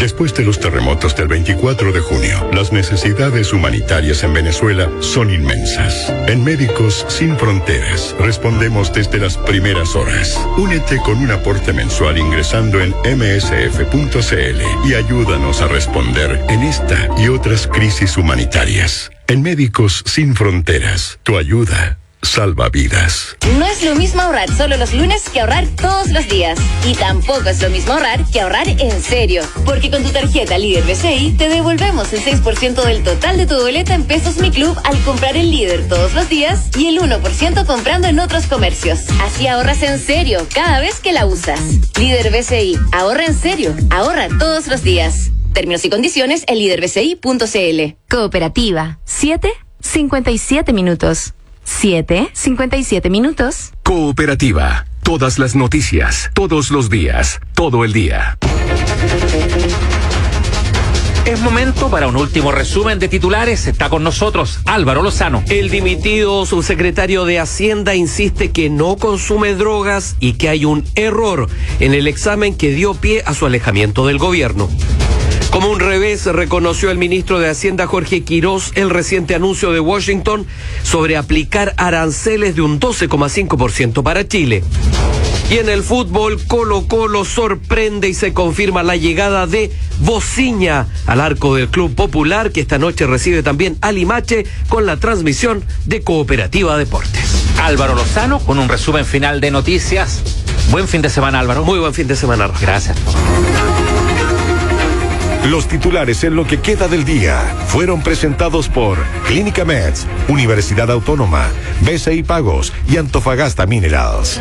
Después de los terremotos del 24 de junio, las necesidades humanitarias en Venezuela son inmensas. En Médicos Sin Fronteras respondemos desde las primeras horas. Únete con un aporte mensual ingresando en msf.cl y ayúdanos a responder en esta y otras crisis humanitarias. En Médicos Sin Fronteras, tu ayuda salva vidas. No es lo mismo ahorrar solo los lunes que ahorrar todos los días. Y tampoco es lo mismo ahorrar que ahorrar en serio. Porque con tu tarjeta Líder BCI te devolvemos el 6% del total de tu boleta en Pesos Mi Club al comprar en Líder todos los días y el 1% comprando en otros comercios. Así ahorras en serio cada vez que la usas. Líder BCI, ahorra en serio, ahorra todos los días. Términos y condiciones en liderbci.cl. Cooperativa 7:57 minutos. 7:57 minutos. Cooperativa. Todas las noticias, todos los días, todo el día. Es momento para un último resumen de titulares. Está con nosotros Álvaro Lozano. El dimitido subsecretario de Hacienda insiste que no consume drogas y que hay un error en el examen que dio pie a su alejamiento del gobierno. Como un revés, reconoció el ministro de Hacienda Jorge Quirós el reciente anuncio de Washington sobre aplicar aranceles de un 12,5% para Chile. Y en el fútbol, Colo-Colo sorprende y se confirma la llegada de Bociña al arco del Club Popular, que esta noche recibe también a Limache con la transmisión de Cooperativa Deportes. Álvaro Lozano con un resumen final de noticias. Buen fin de semana, Álvaro. Muy buen fin de semana. Gracias. Los titulares en lo que queda del día fueron presentados por Clínica Meds, Universidad Autónoma, BCI Pagos y Antofagasta Minerals.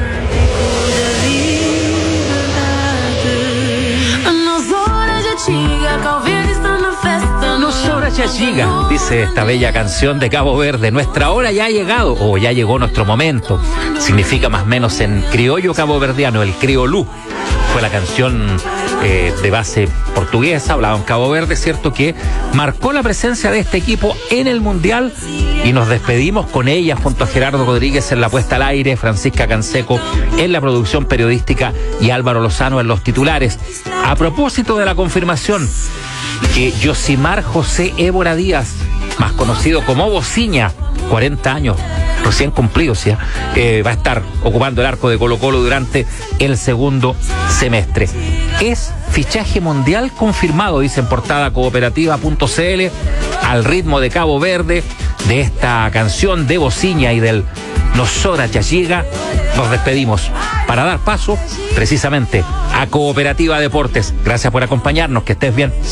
Nuestra hora ya llega, dice esta bella canción de Cabo Verde. Nuestra hora ya ha llegado, o ya llegó nuestro momento. Significa más o menos en criollo caboverdiano, el criolú. Fue la canción de base portuguesa, hablaba en Cabo Verde, cierto, que marcó la presencia de este equipo en el Mundial, y nos despedimos con ella junto a Gerardo Rodríguez en la puesta al aire, Francisca Canseco en la producción periodística y Álvaro Lozano en los titulares. A propósito de la confirmación que Yosimar José Évora Díaz, más conocido como Bociña, 40 años recién cumplidos ya, va a estar ocupando el arco de Colo-Colo durante el segundo semestre. Es fichaje mundial confirmado, dice en portada cooperativa.cl, al ritmo de Cabo Verde, de esta canción de Bociña y del Nos Hora Ya Llega. Nos despedimos para dar paso precisamente a Cooperativa Deportes. Gracias por acompañarnos, que estés bien.